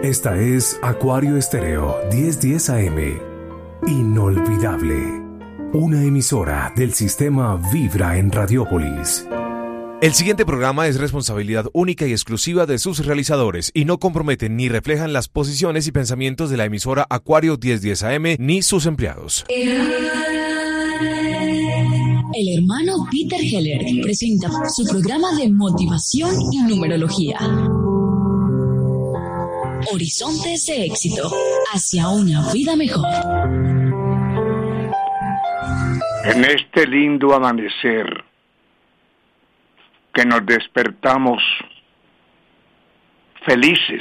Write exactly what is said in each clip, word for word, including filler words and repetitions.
Esta es Acuario Estéreo diez diez A M. Inolvidable. Una emisora del sistema Vibra en Radiópolis. El siguiente programa es responsabilidad única y exclusiva de sus realizadores y no comprometen ni reflejan las posiciones y pensamientos de la emisora Acuario diez diez A M ni sus empleados. El hermano Peter Heller presenta su programa de motivación y numerología. Horizontes de éxito hacia una vida mejor. En este lindo amanecer que nos despertamos felices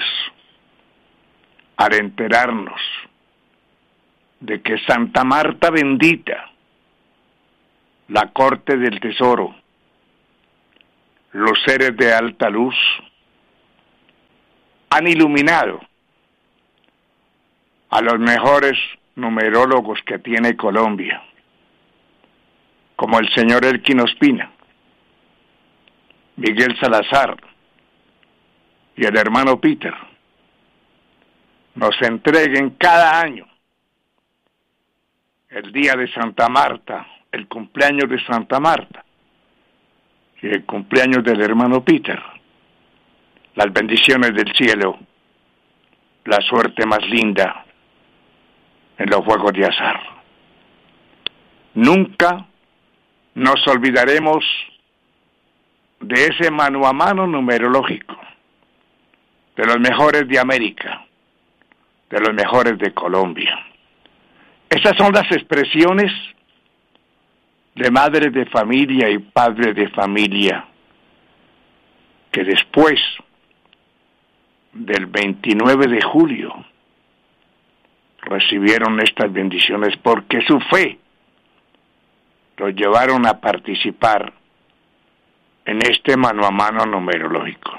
al enterarnos de que Santa Marta bendita, la corte del tesoro, los seres de alta luz, han iluminado a los mejores numerólogos que tiene Colombia, como el señor Elkin Ospina, Miguel Salazar y el hermano Peter, nos entreguen cada año el día de Santa Marta, el cumpleaños de Santa Marta y el cumpleaños del hermano Peter, las bendiciones del cielo, la suerte más linda en los juegos de azar. Nunca nos olvidaremos de ese mano a mano numerológico, de los mejores de América, de los mejores de Colombia. Esas son las expresiones de madres de familia y padres de familia que después del veintinueve de julio recibieron estas bendiciones porque su fe los llevaron a participar en este mano a mano numerológico.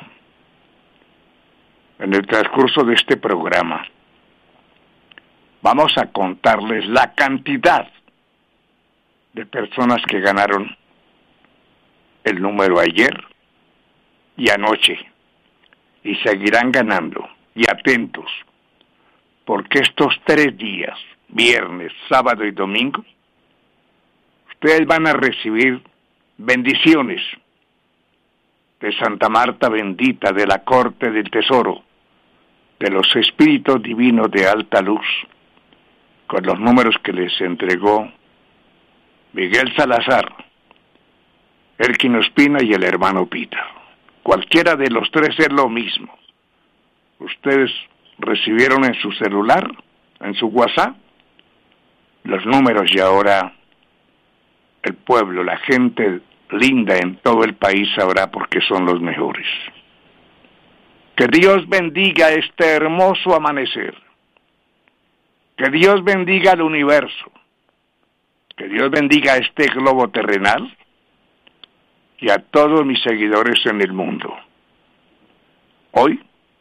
En el transcurso de este programa vamos a contarles la cantidad de personas que ganaron el número ayer y anoche y seguirán ganando. Y atentos, porque estos tres días, viernes, sábado y domingo, ustedes van a recibir bendiciones de Santa Marta bendita, de la corte del tesoro, de los espíritus divinos de alta luz, con los números que les entregó Miguel Salazar, Elkin Ospina y el hermano Peter. Cualquiera de los tres es lo mismo. Ustedes recibieron en su celular, en su WhatsApp, los números y ahora el pueblo, la gente linda en todo el país sabrá por qué son los mejores. Que Dios bendiga este hermoso amanecer. Que Dios bendiga el universo. Que Dios bendiga este globo terrenal y a todos mis seguidores en el mundo. Hoy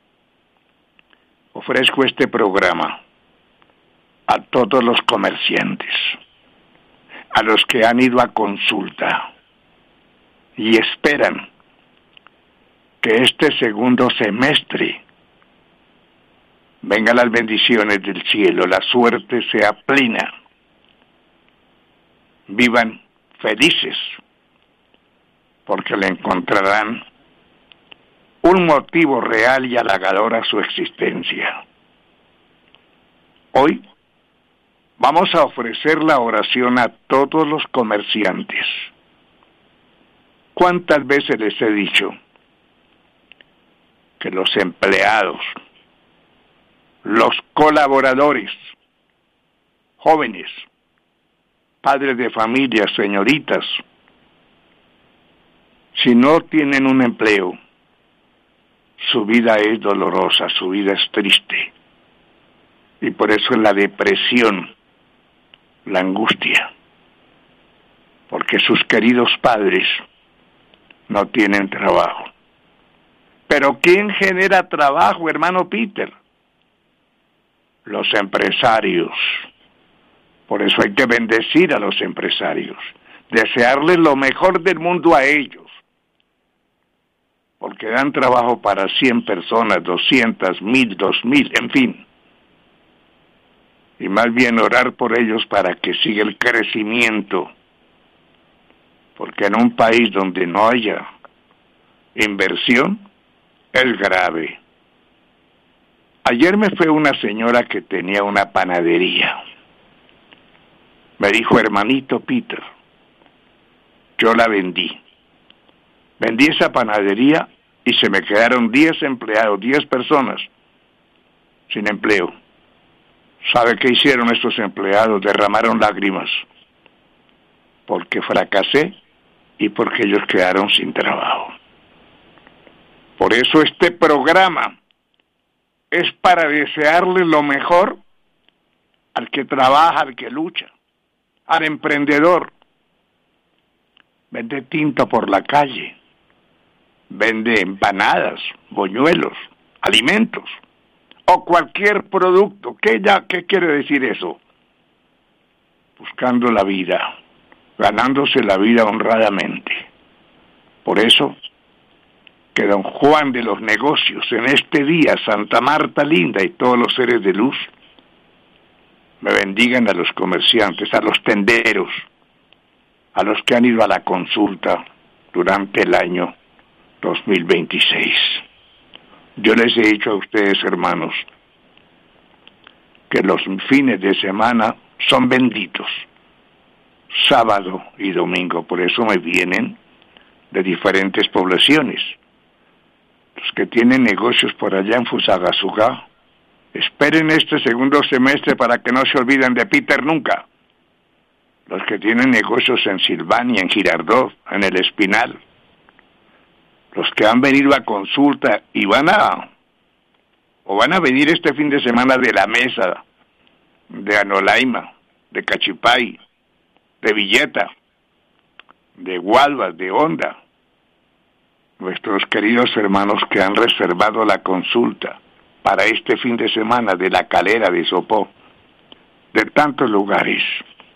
ofrezco este programa a todos los comerciantes, a los que han ido a consulta y esperan que este segundo semestre vengan las bendiciones del cielo, la suerte sea plena, vivan felices, porque le encontrarán un motivo real y halagador a su existencia. Hoy vamos a ofrecer la oración a todos los comerciantes. ¿Cuántas veces les he dicho que los empleados, los colaboradores, jóvenes, padres de familia, señoritas, si no tienen un empleo, su vida es dolorosa, su vida es triste. Y por eso es la depresión, la angustia. Porque sus queridos padres no tienen trabajo. Pero ¿quién genera trabajo, hermano Peter? Los empresarios. Por eso hay que bendecir a los empresarios, desearles lo mejor del mundo a ellos. porque dan trabajo para cien personas, doscientas, mil, dos mil, en fin. Y más bien orar por ellos para que siga el crecimiento, porque en un país donde no haya inversión es grave. Ayer me fue una señora que tenía una panadería. Me dijo, hermanito Peter, yo la vendí. Vendí esa panadería y se me quedaron diez empleados, diez personas sin empleo. ¿Sabe qué hicieron estos empleados? Derramaron lágrimas porque fracasé y porque ellos quedaron sin trabajo. Por eso este programa es para desearle lo mejor al que trabaja, al que lucha, al emprendedor. Vende tinto por la calle, vende empanadas, boñuelos, alimentos, o cualquier producto. ¿Qué, ya, qué quiere decir eso? Buscando la vida, ganándose la vida honradamente. Por eso, que don Juan de los negocios, en este día, Santa Marta linda y todos los seres de luz, me bendigan a los comerciantes, a los tenderos, a los que han ido a la consulta durante el año dos mil veintiséis. Yo les he dicho a ustedes, hermanos, que los fines de semana son benditos, sábado y domingo, por eso me vienen de diferentes poblaciones. Los que tienen negocios por allá en Fusagasugá, esperen este segundo semestre para que no se olviden de Peter nunca. Los que tienen negocios en Silvania, en Girardot, en El Espinal, los que han venido a consulta y van a, o van a venir este fin de semana de La Mesa, de Anolaima, de Cachipay, de Villeta, de Gualvas, de Honda, nuestros queridos hermanos que han reservado la consulta para este fin de semana de La Calera, de Sopó, de tantos lugares.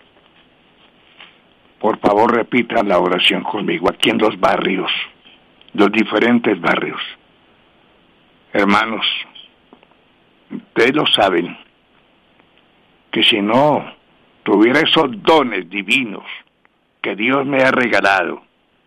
Por favor, repitan la oración conmigo, aquí en los barrios, los diferentes barrios. Hermanos, ustedes lo saben, que si no tuviera esos dones divinos que Dios me ha regalado,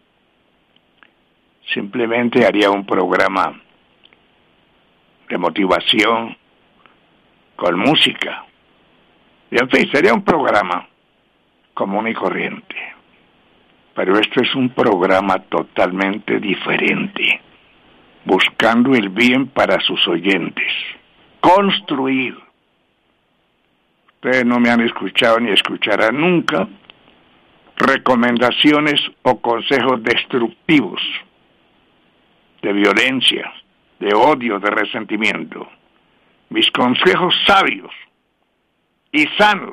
simplemente haría un programa de motivación con música. Y en fin, sería un programa común y corriente. Pero esto es un programa totalmente diferente, buscando el bien para sus oyentes. Construir. Ustedes no me han escuchado ni escucharán nunca recomendaciones o consejos destructivos, de violencia, de odio, de resentimiento. Mis consejos sabios y sanos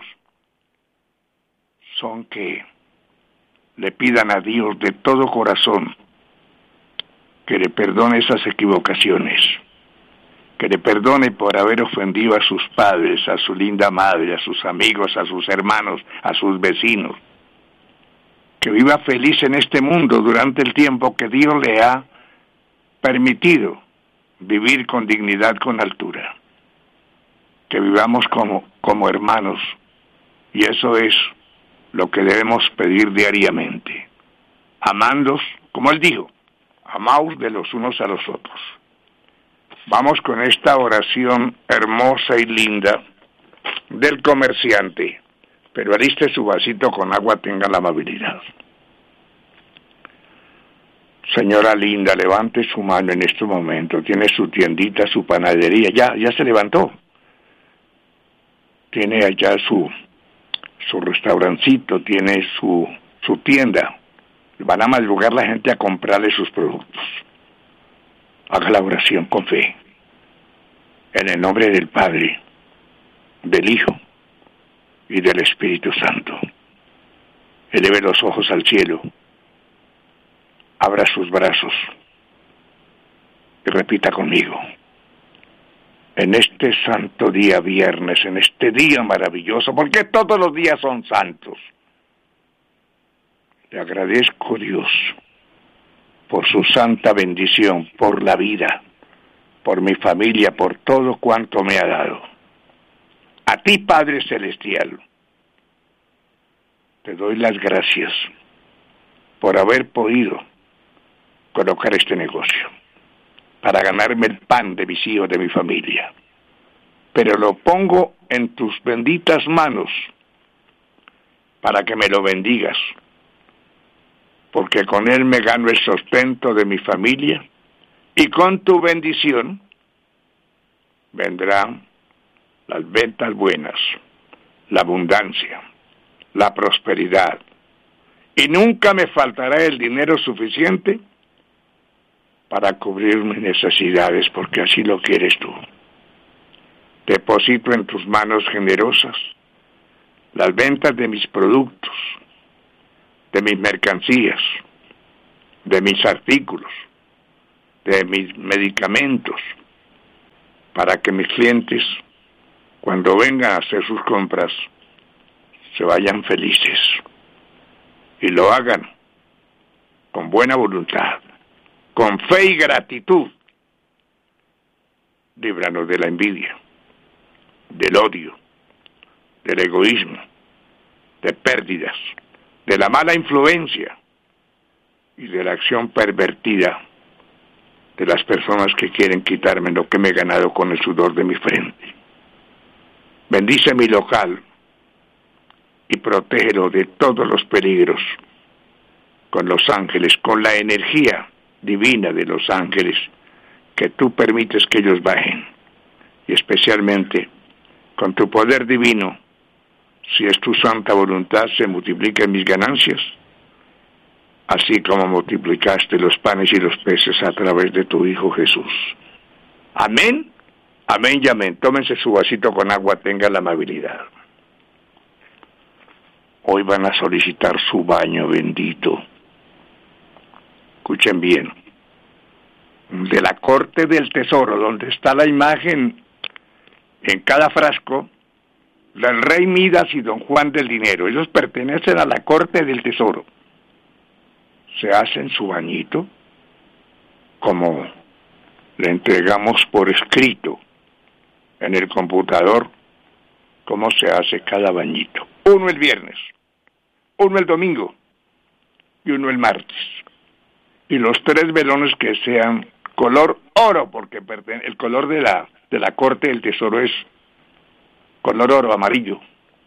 son que le pidan a Dios de todo corazón que le perdone esas equivocaciones, que le perdone por haber ofendido a sus padres, a su linda madre, a sus amigos, a sus hermanos, a sus vecinos, que viva feliz en este mundo durante el tiempo que Dios le ha permitido vivir con dignidad, con altura, que vivamos como, como hermanos, y eso es lo que debemos pedir diariamente, amándos, como él dijo, amaos de los unos a los otros. Vamos con esta oración hermosa y linda del comerciante, pero aliste su vasito con agua, tenga la amabilidad. Señora linda, levante su mano en este momento, tiene su tiendita, su panadería, ya, ya se levantó, tiene allá su su restaurancito, tiene su, su tienda, van a madrugar la gente a comprarle sus productos. Haga la oración con fe, en el nombre del Padre, del Hijo y del Espíritu Santo. Eleve los ojos al cielo, abra sus brazos y repita conmigo. En este santo día viernes, en este día maravilloso, porque todos los días son santos, le agradezco, Dios, por su santa bendición, por la vida, por mi familia, por todo cuanto me ha dado. A ti, Padre Celestial, te doy las gracias por haber podido colocar este negocio para ganarme el pan de mis hijos, de mi familia. Pero lo pongo en tus benditas manos para que me lo bendigas, porque con él me gano el sustento de mi familia y con tu bendición vendrán las ventas buenas, la abundancia, la prosperidad, y nunca me faltará el dinero suficiente para cubrir mis necesidades, porque así lo quieres tú. Deposito en tus manos generosas las ventas de mis productos, de mis mercancías, de mis artículos, de mis medicamentos, para que mis clientes, cuando vengan a hacer sus compras, se vayan felices y lo hagan con buena voluntad, con fe y gratitud. Líbranos de la envidia, del odio, del egoísmo, de pérdidas, de la mala influencia y de la acción pervertida de las personas que quieren quitarme lo que me he ganado con el sudor de mi frente. Bendice mi local y protégelo de todos los peligros con los ángeles, con la energía divina de los ángeles que tú permites que ellos bajen, y especialmente con tu poder divino, si es tu santa voluntad, se multipliquen mis ganancias, así como multiplicaste los panes y los peces a través de tu Hijo Jesús. Amén, amén y amén. Tómense su vasito con agua, tengan la amabilidad. Hoy van a solicitar su baño bendito. Escuchen bien. De la corte del tesoro, donde está la imagen en cada frasco del rey Midas y don Juan del dinero. Ellos pertenecen a la corte del tesoro. Se hacen su bañito como le entregamos por escrito en el computador cómo se hace cada bañito. Uno el viernes, uno el domingo y uno el martes. Y los tres velones que sean color oro, porque el color de la, de la corte del tesoro es color oro, amarillo.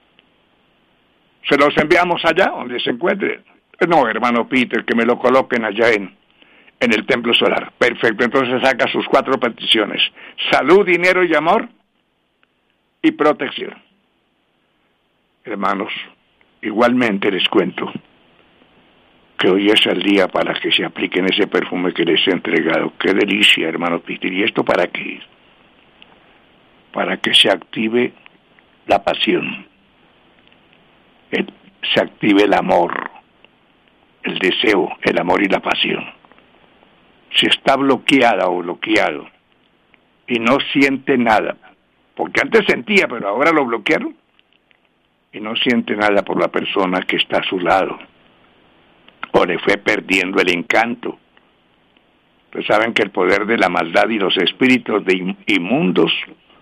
Se los enviamos allá, donde se encuentre. No, hermano Peter, que me lo coloquen allá en, en el templo solar. Perfecto, entonces saca sus cuatro peticiones: salud, dinero y amor, y protección. Hermanos, igualmente les cuento que hoy es el día para que se apliquen ese perfume que les he entregado. ¡Qué delicia, hermano Peter! ¿Y esto para qué? Para que se active la pasión, el, se active el amor, el deseo, el amor y la pasión. Si está bloqueada o bloqueado y no siente nada, porque antes sentía, pero ahora lo bloquearon, y no siente nada por la persona que está a su lado, o le fue perdiendo el encanto. Pues saben que el poder de la maldad y los espíritus de inmundos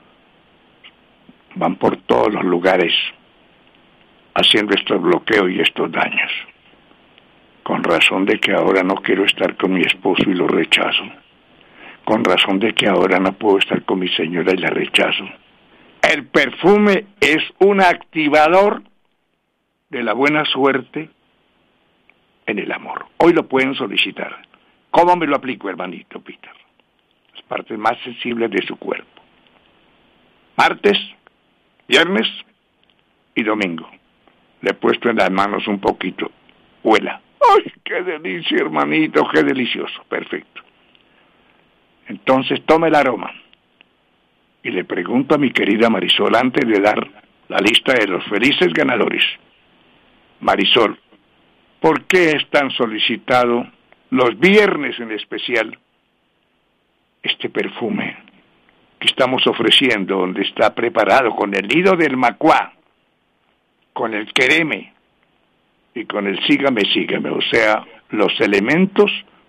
van por todos los lugares haciendo estos bloqueos y estos daños. Con razón de que ahora no quiero estar con mi esposo y lo rechazo. Con razón de que ahora no puedo estar con mi señora y la rechazo. El perfume es un activador de la buena suerte en el amor. Hoy lo pueden solicitar. ¿Cómo me lo aplico, hermanito Peter? Las partes más sensibles de su cuerpo. Martes, viernes y domingo. Le he puesto en las manos un poquito. Huela. ¡Ay, qué delicia, hermanito! ¡Qué delicioso! Perfecto. Entonces tome el aroma. Y le pregunto a mi querida Marisol, antes de dar la lista de los felices ganadores. Marisol, ¿por qué es tan solicitado los viernes en especial este perfume que estamos ofreciendo, donde está preparado con el nido del macuá, con el quereme y con el sígame, sígame, o sea, los elementos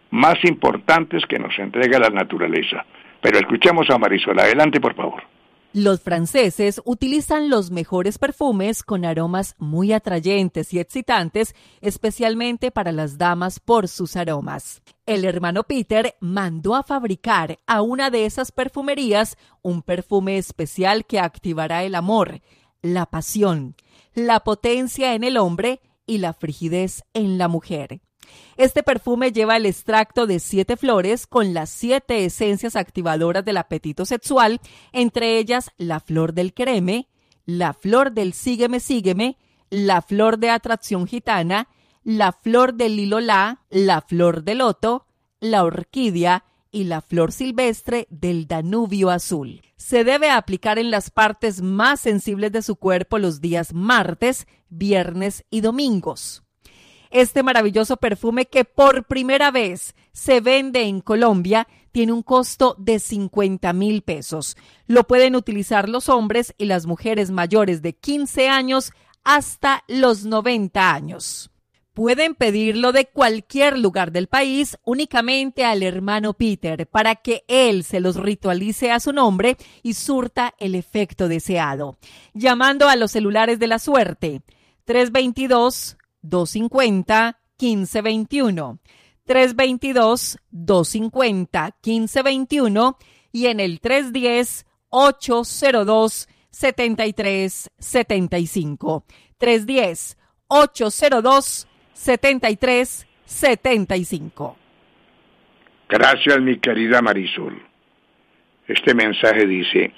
más importantes que nos entrega la naturaleza. Pero escuchemos a Marisol. Adelante, por favor. Los franceses utilizan los mejores perfumes con aromas muy atrayentes y excitantes, especialmente para las damas por sus aromas. El hermano Peter mandó a fabricar a una de esas perfumerías un perfume especial que activará el amor, la pasión, la potencia en el hombre y la frigidez en la mujer. Este perfume lleva el extracto de siete flores con las siete esencias activadoras del apetito sexual, entre ellas la flor del quereme, la flor del sígueme, sígueme, la flor de atracción gitana, la flor del lilolá, la flor de loto, la orquídea y la flor silvestre del Danubio azul. Se debe aplicar en las partes más sensibles de su cuerpo los días martes, viernes y domingos. Este maravilloso perfume, que por primera vez se vende en Colombia, tiene un costo de cincuenta mil pesos. Lo pueden utilizar los hombres y las mujeres mayores de quince años hasta los noventa años. Pueden pedirlo de cualquier lugar del país únicamente al hermano Peter para que él se los ritualice a su nombre y surta el efecto deseado. Llamando a los celulares de la suerte, tres dos dos, dos cinco cero, uno cinco dos uno, tres dos dos, dos cinco cero, uno cinco dos uno y en el tres uno cero, ocho cero dos, siete tres siete cinco. tres uno cero, ocho cero dos, siete tres siete cinco. Gracias, mi querida Marisol. Este mensaje dice: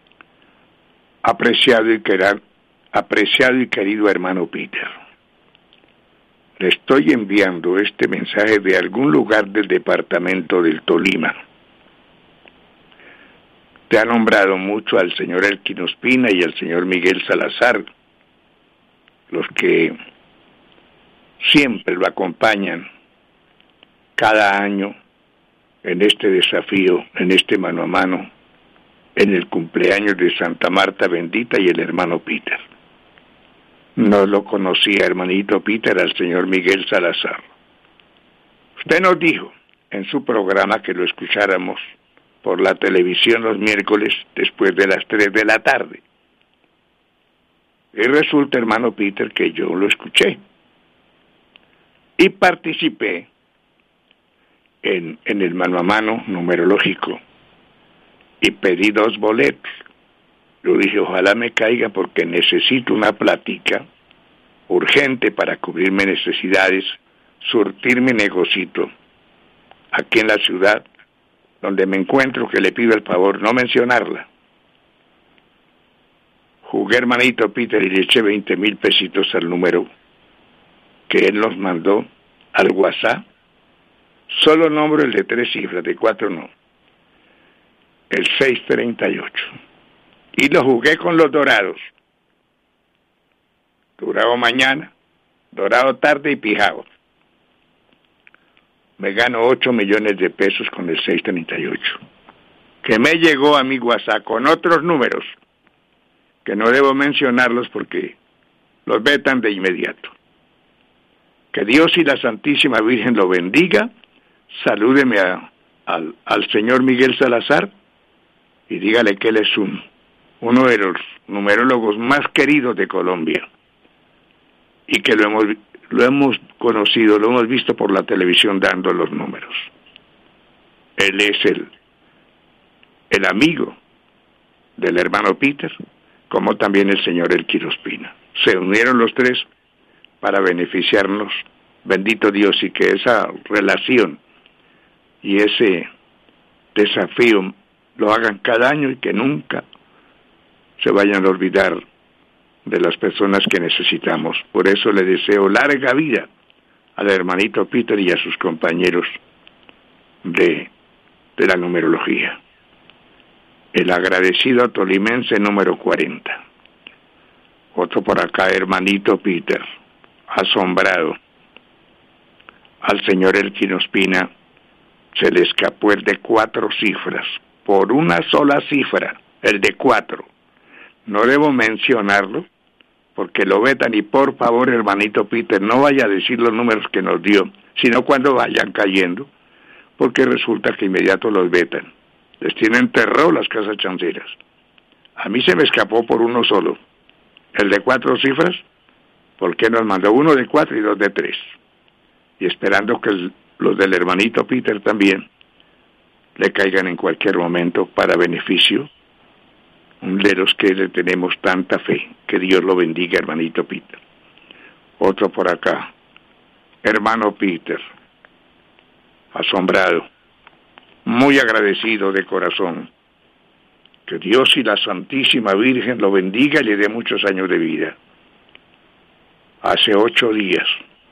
apreciado y, querer, apreciado y querido hermano Peter, le estoy enviando este mensaje de algún lugar del departamento del Tolima. Te ha nombrado mucho al señor Elkin Ospina y al señor Miguel Salazar, los que siempre lo acompañan cada año en este desafío, en este mano a mano, en el cumpleaños de Santa Marta Bendita y el hermano Peter. No lo conocía, hermanito Peter, al señor Miguel Salazar. Usted nos dijo en su programa que lo escucháramos por la televisión los miércoles después de las tres de la tarde. Y resulta, hermano Peter, que yo lo escuché. Y participé en, en el mano a mano numerológico. Y pedí dos boletos. Yo dije, ojalá me caiga porque necesito una plática urgente para cubrir mis necesidades, surtir mi negocito aquí en la ciudad donde me encuentro, que le pido el favor no mencionarla. Jugué, hermanito Peter, y le eché veinte mil pesitos al número que él nos mandó al WhatsApp. Solo nombro el de tres cifras, de cuatro no. El seis treinta y ocho. Y lo jugué con los dorados. Dorado mañana, dorado tarde y pijado. Me gano ocho millones de pesos con el seis treinta y ocho. Que me llegó a mi WhatsApp con otros números, que no debo mencionarlos porque los vetan de inmediato. Que Dios y la Santísima Virgen lo bendiga. Salúdeme a, al, al señor Miguel Salazar y dígale que él es un, uno de los numerólogos más queridos de Colombia y que lo hemos, lo hemos conocido, lo hemos visto por la televisión dando los números. Él es el, el amigo del hermano Peter, como también el señor Elkin Ospina. Se unieron los tres para beneficiarnos, bendito Dios, y que esa relación y ese desafío lo hagan cada año y que nunca se vayan a olvidar de las personas que necesitamos. Por eso le deseo larga vida al hermanito Peter y a sus compañeros de, de la numerología. El agradecido tolimense número cuarenta. Otro por acá, hermanito Peter, asombrado. Al señor Elkin Ospina se le escapó el de cuatro cifras, por una sola cifra, el de cuatro. No debo mencionarlo, porque lo vetan, y por favor, hermanito Peter, no vaya a decir los números que nos dio, sino cuando vayan cayendo, porque resulta que inmediato los vetan. Les tienen terror las casas chanceras. A mí se me escapó por uno solo, el de cuatro cifras, porque nos mandó uno de cuatro y dos de tres. Y esperando que el, los del hermanito Peter también le caigan en cualquier momento para beneficio de los que le tenemos tanta fe. Que Dios lo bendiga, hermanito Peter. Otro por acá. Hermano Peter, asombrado, muy agradecido de corazón. Que Dios y la Santísima Virgen lo bendiga y le dé muchos años de vida. Hace ocho días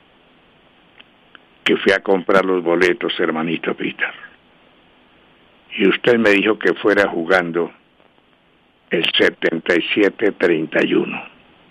que fui a comprar los boletos, hermanito Peter. Y usted me dijo que fuera jugando el setenta y siete treinta y uno.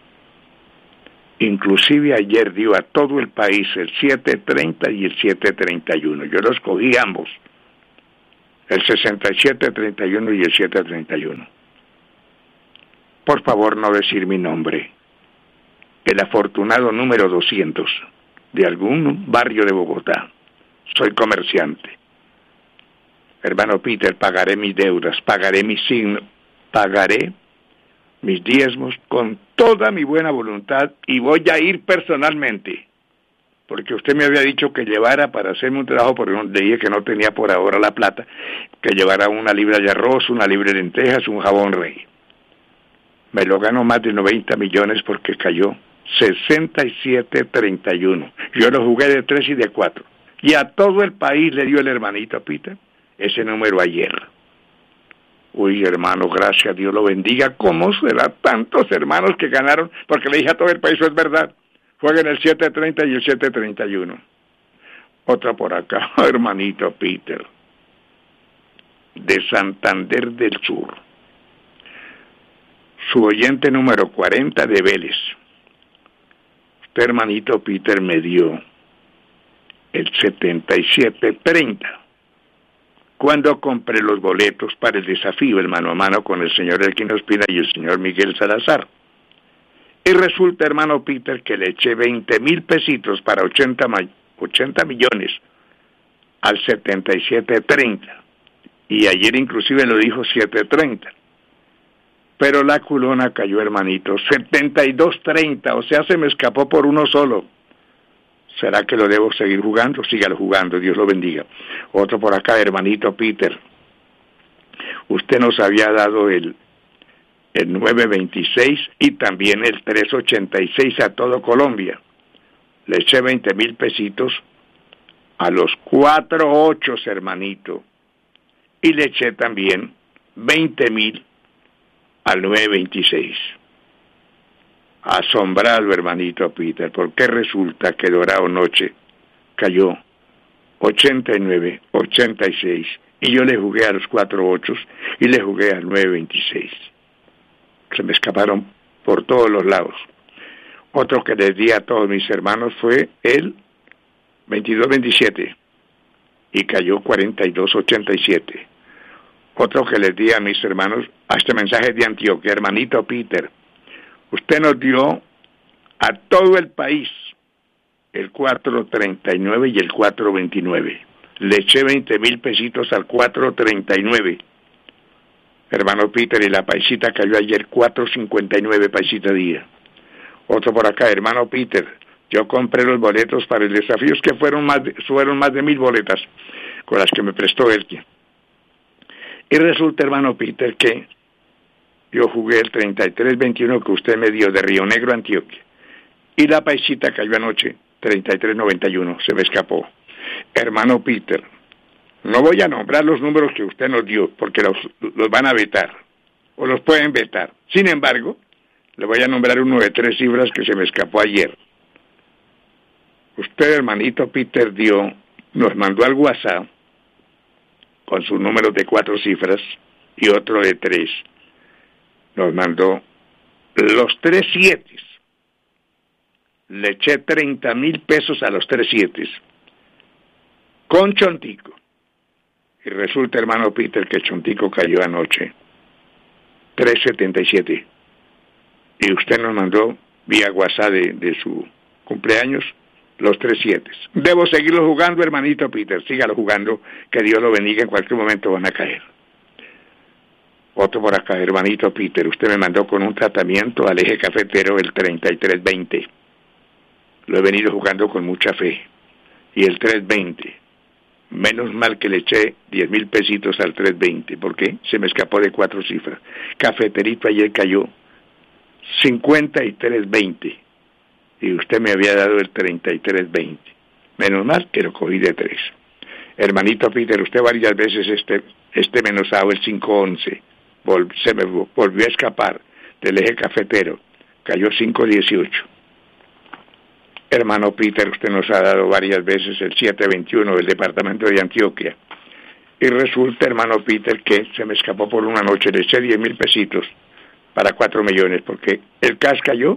Inclusive ayer dio a todo el país el siete treinta y el siete treinta y uno. Yo los cogí ambos. El sesenta y siete treinta y uno y el siete treinta y uno. Por favor, no decir mi nombre. El afortunado número doscientos de algún barrio de Bogotá. Soy comerciante. Hermano Peter, pagaré mis deudas, pagaré mis signos, pagaré mis diezmos con toda mi buena voluntad y voy a ir personalmente. Porque usted me había dicho que llevara para hacerme un trabajo, porque le dije que no tenía por ahora la plata, que llevara una libra de arroz, una libra de lentejas, un jabón Rey. Me lo gano más de noventa millones porque cayó sesenta y siete treinta y uno. Yo lo jugué de tres y de cuatro. Y a todo el país le dio el hermanito Peter ese número ayer. Uy, hermano, gracias, Dios lo bendiga. ¿Cómo será tantos hermanos que ganaron? Porque le dije a todo el país, eso es verdad. Jueguen el siete treinta y el siete treinta y uno. Otra por acá, hermanito Peter, de Santander del Sur. Su oyente número cuarenta de Vélez. Usted, hermanito Peter, me dio el setenta y siete treinta. Cuando compré los boletos para el desafío, el mano a mano con el señor Elquino Espina y el señor Miguel Salazar. Y resulta, hermano Peter, que le eché veinte mil pesitos para ochenta, ochenta millones al setenta y siete treinta. Y ayer inclusive lo dijo siete treinta. Pero la culona cayó, hermanito, setenta y dos treinta, o sea, se me escapó por uno solo. ¿Será que lo debo seguir jugando? Sígalo jugando, Dios lo bendiga. Otro por acá, hermanito Peter. Usted nos había dado el, el nueve veintiséis y también el tres ochenta y seis a todo Colombia. Le eché veinte mil pesitos a los cuatro ochos, hermanito. Y le eché también veinte mil al nueve veintiséis. Asombrado, hermanito Peter, porque resulta que Dorado Noche cayó ochenta y nueve, ochenta y seis, y yo le jugué a los cuatro ochos y le jugué al nueve veintiséis. Se me escaparon por todos los lados. Otro que les di a todos mis hermanos fue el veintidós veintisiete y cayó cuarenta y dos ochenta y siete. Otro que les di a mis hermanos, a este mensaje de Antioquia, hermanito Peter, usted nos dio a todo el país el cuatro treinta y nueve y el cuatro veintinueve. Le eché veinte mil pesitos al cuatro treinta y nueve. Hermano Peter, y la paisita cayó ayer cuatro cincuenta y nueve, paisita día. Otro por acá, hermano Peter, yo compré los boletos para el desafío, que fueron más de, fueron más de mil boletas con las que me prestó él. Y resulta, hermano Peter, que yo jugué el treinta y tres veintiuno que usted me dio de Río Negro, Antioquia. Y la paisita cayó anoche, treinta y tres noventa y uno, se me escapó. Hermano Peter, no voy a nombrar los números que usted nos dio, porque los, los van a vetar, o los pueden vetar. Sin embargo, le voy a nombrar uno de tres cifras que se me escapó ayer. Usted, hermanito Peter, dio, nos mandó al WhatsApp, con sus números de cuatro cifras, y otro de tres. Nos mandó los tres siete. Le eché treinta mil pesos a los tres siete. Con Chontico. Y resulta, hermano Peter, que Chontico cayó anoche. tres setenta y siete. Y usted nos mandó vía WhatsApp de, de su cumpleaños los tres siete. Debo seguirlo jugando, hermanito Peter, sígalo jugando, que Dios lo bendiga, en cualquier momento van a caer. Otro por acá, hermanito Peter, usted me mandó con un tratamiento al eje cafetero el treinta y tres veinte. Lo he venido jugando con mucha fe. Y el tres veinte, menos mal que le eché diez mil pesitos al tres veinte, porque se me escapó de cuatro cifras. Cafeterito ayer cayó cincuenta y tres veinte, y usted me había dado el treinta y tres veinte. Menos mal que lo cogí de tres. Hermanito Peter, usted varias veces este, este menosado, el cinco once, vol, se me volvió a escapar del eje cafetero, cayó cinco dieciocho. Hermano Peter, usted nos ha dado varias veces el siete veintiuno del departamento de Antioquia. Y resulta, hermano Peter, que se me escapó por una noche, le eché diez mil pesitos para cuatro millones, porque el C A S cayó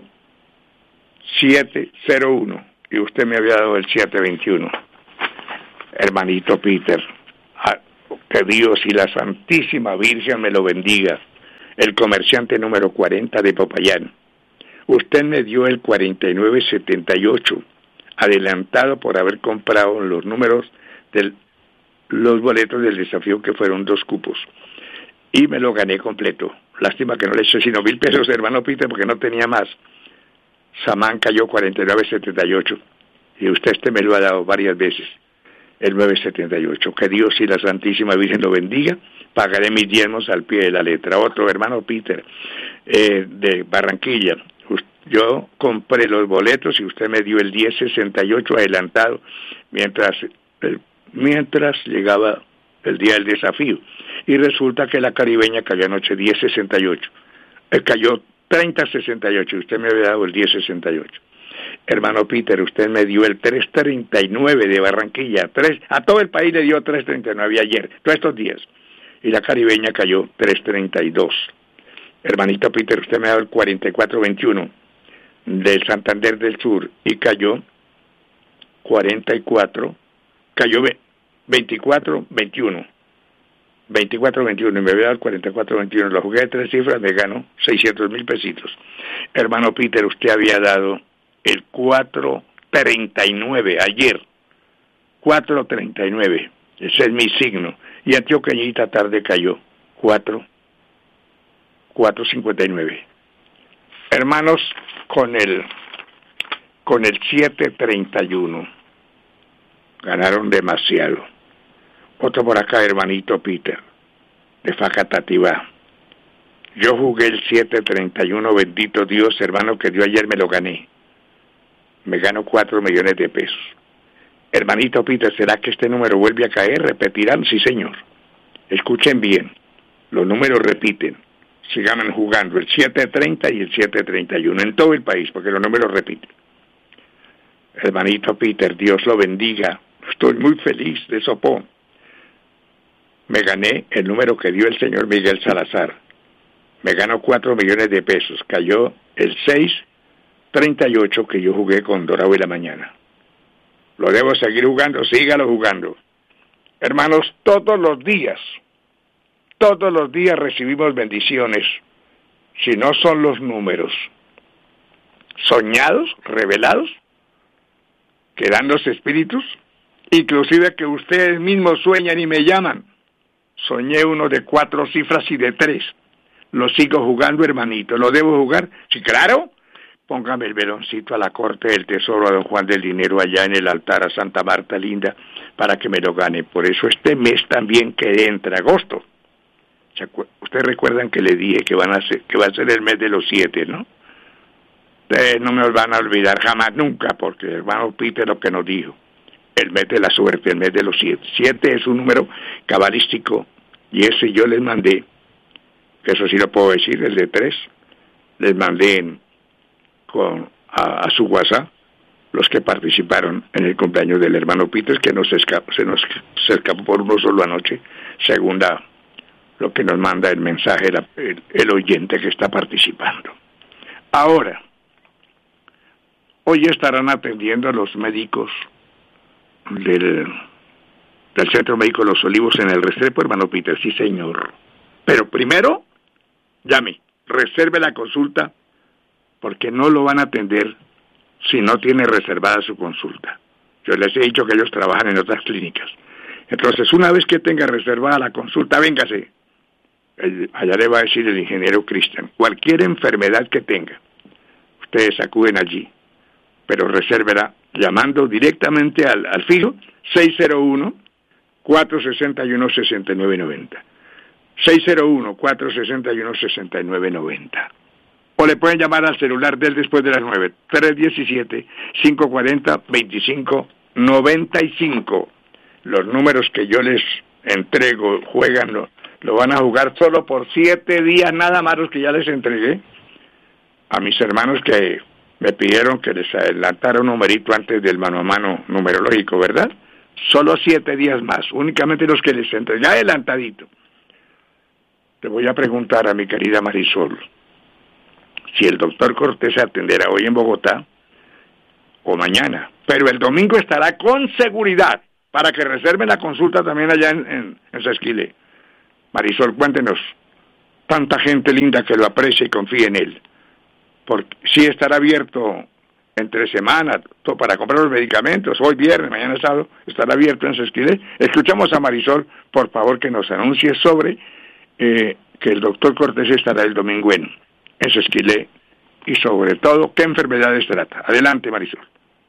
siete cero uno y usted me había dado el siete veintiuno. Hermanito Peter, que Dios y la Santísima Virgen me lo bendiga. El comerciante número cuarenta de Popayán. Usted me dio el cuarenta y nueve setenta y ocho, adelantado por haber comprado los números de los boletos del desafío, que fueron dos cupos. Y me lo gané completo. Lástima que no le eché sino mil pesos, hermano Peter, porque no tenía más. Samán cayó cuarenta y nueve setenta y ocho, y usted este me lo ha dado varias veces, el nueve setenta y ocho. Que Dios y la Santísima Virgen lo bendiga. Pagaré mis diezmos al pie de la letra. Otro, hermano Peter, eh, de Barranquilla. Yo compré los boletos y usted me dio el diez sesenta y ocho adelantado mientras, el, mientras llegaba el día del desafío. Y resulta que la caribeña cayó anoche diez sesenta y ocho. Eh, cayó treinta sesenta y ocho y usted me había dado el diez sesenta y ocho. Hermano Peter, usted me dio el tres treinta y nueve de Barranquilla. tres, a todo el país le dio tres treinta y nueve ayer, todos estos días. Y la caribeña cayó tres treinta y dos. Hermanito Peter, usted me ha dado el cuarenta y cuatro veintiuno del Santander del Sur y cayó cuarenta y cuatro, cayó veinticuatro veintiuno. veinticuatro veintiuno y me había dado el cuarenta y cuatro veintiuno. Lo jugué de tres cifras, me ganó seiscientos mil pesitos. Hermano Peter, usted había dado el cuatro treinta y nueve ayer. cuatro treinta y nueve. Ese es mi signo. Y Antioqueñita tarde cayó cuatro cincuenta y nueve. Hermanos, con el con el siete treinta y uno ganaron demasiado. Otro por acá, hermanito Peter, de Facatativá. Yo jugué el siete treinta y uno, bendito Dios, hermano, que yo ayer me lo gané. Me gano cuatro millones de pesos. Hermanito Peter, ¿será que este número vuelve a caer? ¿Repetirán? Sí, señor. Escuchen bien, los números repiten. Sigan jugando el siete treinta y el siete treinta y uno en todo el país, porque los números repiten. Hermanito Peter, Dios lo bendiga. Estoy muy feliz de Sopó. Me gané el número que dio el señor Miguel Salazar. Me ganó cuatro millones de pesos. Cayó el seis treinta y ocho que yo jugué con Dorado y la Mañana. ¿Lo debo seguir jugando? Sígalo jugando. Hermanos, todos los días, todos los días recibimos bendiciones. Si no son los números soñados, revelados, que dan los espíritus, inclusive que ustedes mismos sueñan y me llaman. Soñé uno de cuatro cifras y de tres. Lo sigo jugando, hermanito. ¿Lo debo jugar? Sí, claro. Póngame el veloncito a la corte del tesoro a don Juan del Dinero allá en el altar a Santa Marta Linda para que me lo gane. Por eso este mes también que entra, agosto. Ustedes recuerdan que le dije que van a ser, que va a ser el mes de los siete, ¿no? Ustedes no me van a olvidar jamás, nunca, porque el hermano Peter lo que nos dijo. El mes de la suerte, el mes de los siete. Siete es un número cabalístico y ese yo les mandé, que eso sí lo puedo decir, el de tres, les mandé en, con, a, a su WhatsApp los que participaron en el cumpleaños del hermano Peter, que nos escapó, se nos se escapó por uno solo anoche, segunda lo que nos manda el mensaje el, el, el oyente que está participando. Ahora, hoy estarán atendiendo a los médicos del, del Centro Médico de los Olivos en el Restrepo, hermano Peter, sí señor. Pero primero, llame, reserve la consulta, porque no lo van a atender si no tiene reservada su consulta. Yo les he dicho que ellos trabajan en otras clínicas. Entonces, una vez que tenga reservada la consulta, véngase. El, allá le va a decir el ingeniero Cristian, cualquier enfermedad que tenga, ustedes acuden allí, pero resérvela llamando directamente al, al fijo seis cero uno, cuatro seis uno, seis nueve nueve cero. seis cero uno, cuatro seis uno, seis nueve nueve cero. O le pueden llamar al celular del después de las nueve, tres uno siete, cinco cuatro cero, dos cinco nueve cinco. Los números que yo les entrego, juegan, lo, lo van a jugar solo por siete días, nada más los que ya les entregué a mis hermanos que me pidieron que les adelantara un numerito antes del mano a mano numerológico, ¿verdad? Solo siete días más, únicamente los que les entregué adelantadito. Te voy a preguntar a mi querida Marisol, si el doctor Cortés atenderá hoy en Bogotá o mañana, pero el domingo estará con seguridad para que reserven la consulta también allá en, en, en Sesquilé. Marisol, cuéntenos, tanta gente linda que lo aprecia y confía en él, porque sí estará abierto entre semana para comprar los medicamentos, hoy viernes, mañana sábado, estará abierto en Sesquilé. Escuchamos a Marisol, por favor, que nos anuncie sobre eh, que el doctor Cortés estará el domingo en, en Sesquilé y sobre todo, ¿qué enfermedades trata? Adelante, Marisol.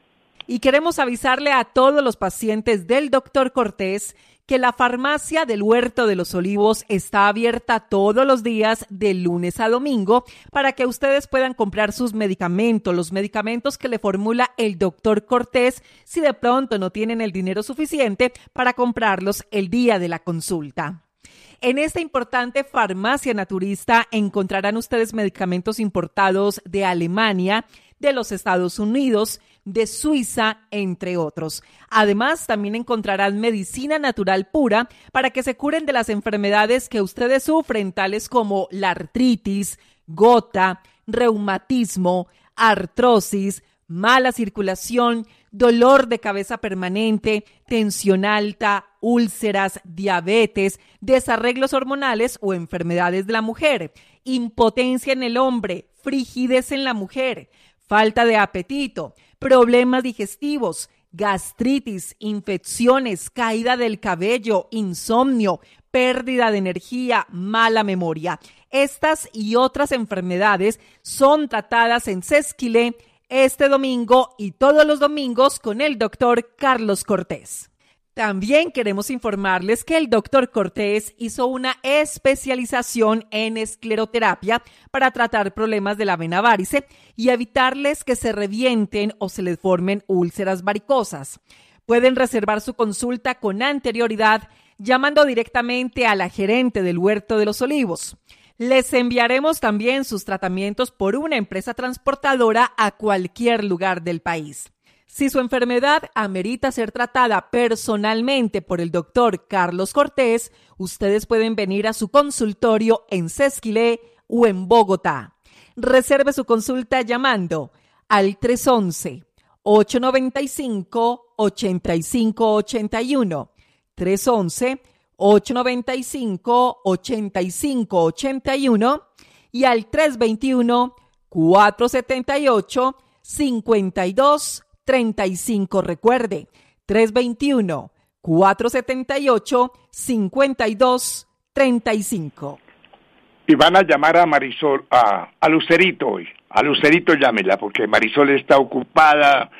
Y queremos avisarle a todos los pacientes del doctor Cortés que la farmacia del Huerto de los Olivos está abierta todos los días de lunes a domingo para que ustedes puedan comprar sus medicamentos, los medicamentos que le formula el doctor Cortés, si de pronto no tienen el dinero suficiente para comprarlos el día de la consulta. En esta importante farmacia naturista encontrarán ustedes medicamentos importados de Alemania, de los Estados Unidos, de Suiza, entre otros. Además, también encontrarán medicina natural pura para que se curen de las enfermedades que ustedes sufren, tales como la artritis, gota, reumatismo, artrosis, mala circulación, dolor de cabeza permanente, tensión alta, úlceras, diabetes, desarreglos hormonales o enfermedades de la mujer, impotencia en el hombre, frigidez en la mujer, falta de apetito, problemas digestivos, gastritis, infecciones, caída del cabello, insomnio, pérdida de energía, mala memoria. Estas y otras enfermedades son tratadas en Sesquilé este domingo y todos los domingos con el doctor Carlos Cortés. También queremos informarles que el doctor Cortés hizo una especialización en escleroterapia para tratar problemas de la vena varice y evitarles que se revienten o se les formen úlceras varicosas. Pueden reservar su consulta con anterioridad llamando directamente a la gerente del Huerto de los Olivos. Les enviaremos también sus tratamientos por una empresa transportadora a cualquier lugar del país. Si su enfermedad amerita ser tratada personalmente por el doctor Carlos Cortés, ustedes pueden venir a su consultorio en Sesquilé o en Bogotá. Reserve su consulta llamando al tres once, ocho noventa y cinco, ochenta y cinco ochenta y uno, tres once, ocho noventa y cinco, ochenta y cinco ochenta y uno y al tres veintiuno, cuatrocientos setenta y ocho, cincuenta y dos treinta y cinco. Recuerde, tres veintiuno, cuatrocientos setenta y ocho, cincuenta y dos treinta y cinco. Y van a llamar a Marisol, a, a Lucerito hoy. A Lucerito llámela, porque Marisol está ocupada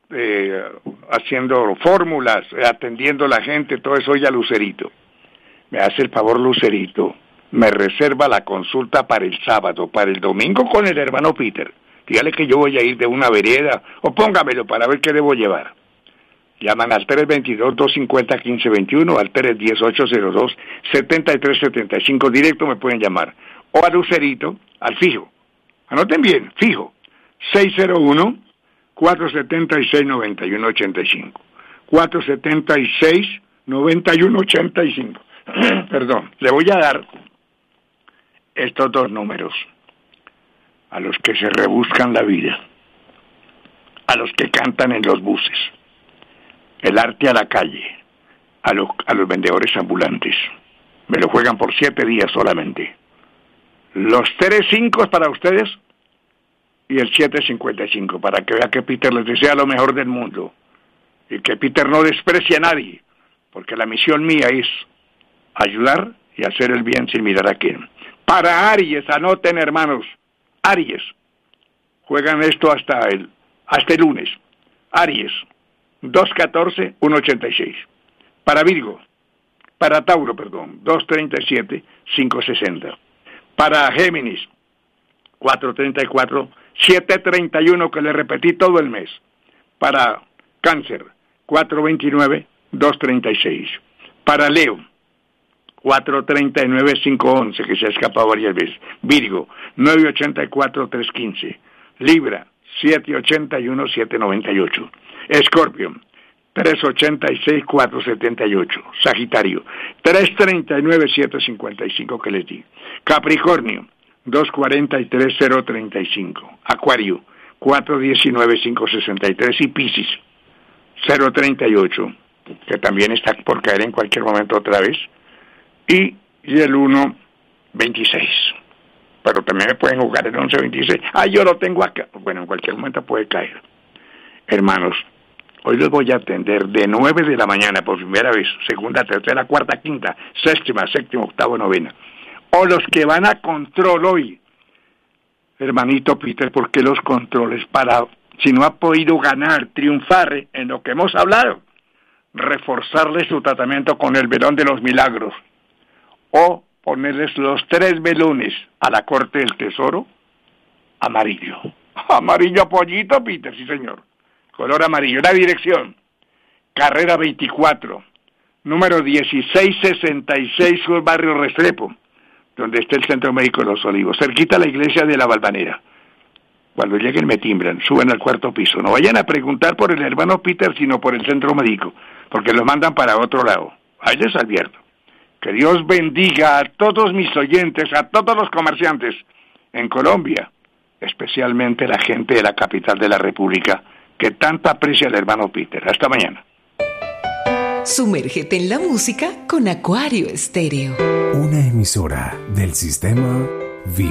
eh, haciendo fórmulas, atendiendo a la gente, todo eso hoy a Lucerito. Me hace el favor, Lucerito, me reserva la consulta para el sábado, para el domingo con el hermano Peter. Dígale que yo voy a ir de una vereda, o póngamelo para ver qué debo llevar. Llaman al tres veintidós, doscientos cincuenta, quince veintiuno, al tres diez, ocho cero dos, setenta y tres setenta y cinco, directo me pueden llamar. O a Lucerito, al fijo. Anoten bien, fijo, seis cero uno, cuatrocientos setenta y seis, noventa y uno ochenta y cinco. cuatrocientos setenta y seis, noventa y uno ochenta y cinco. Perdón, le voy a dar estos dos números a los que se rebuscan la vida, a los que cantan en los buses, el arte a la calle, a los, a los vendedores ambulantes. Me lo juegan por siete días solamente. Los tres cinco para ustedes, y el siete cincuenta y cinco, para que vea que Peter les desea lo mejor del mundo y que Peter no desprecie a nadie, porque la misión mía es ayudar y hacer el bien sin mirar a quién. Para Aries, anoten hermanos, Aries, juegan esto hasta el, hasta el lunes. Aries, dos catorce, uno ochenta y seis. Para Virgo, para Tauro, perdón, dos treinta y siete, cinco sesenta. Para Géminis, cuatro treinta y cuatro, siete treinta y uno, que le repetí todo el mes. Para Cáncer, cuatro veintinueve, dos treinta y seis. Para Leo, cuatro treinta y nueve, cinco once, que se ha escapado varias veces. Virgo, nueve ochenta y cuatro, tres quince. Libra, siete ochenta y uno, siete noventa y ocho. Escorpio, tres ochenta y seis, cuatro setenta y ocho. Sagitario, tres treinta y nueve, siete cincuenta y cinco, que les di. Capricornio, dos cuarenta y tres, cero treinta y cinco. Acuario, cuatro diecinueve, cinco sesenta y tres. Y Piscis, cero treinta y ocho, que también está por caer en cualquier momento otra vez. Y, y el uno veintiséis. Pero también me pueden jugar el once veintiséis. Ah, yo lo tengo acá. Bueno, en cualquier momento puede caer. Hermanos, hoy los voy a atender de nueve de la mañana por primera vez, segunda, tercera, cuarta, quinta, séptima, séptima, octava, novena. O los que van a control hoy. Hermanito Peter, ¿por qué los controles? Para, si no ha podido ganar, triunfar en lo que hemos hablado, reforzarle su tratamiento con el velón de los milagros. O ponerles los tres velones a la corte del tesoro amarillo. Amarillo pollito, Peter, sí señor. Color amarillo. La dirección, carrera veinticuatro, número dieciséis sesenta y seis, sur barrio Restrepo, donde está el Centro Médico de los Olivos, cerquita a la iglesia de la Valvanera. Cuando lleguen me timbran, suben al cuarto piso. No vayan a preguntar por el hermano Peter, sino por el Centro Médico, porque los mandan para otro lado. Ahí les advierto. Que Dios bendiga a todos mis oyentes, a todos los comerciantes en Colombia, especialmente la gente de la capital de la República, que tanto aprecia al hermano Peter. Hasta mañana. Sumérgete en la música con Acuario Estéreo. Una emisora del sistema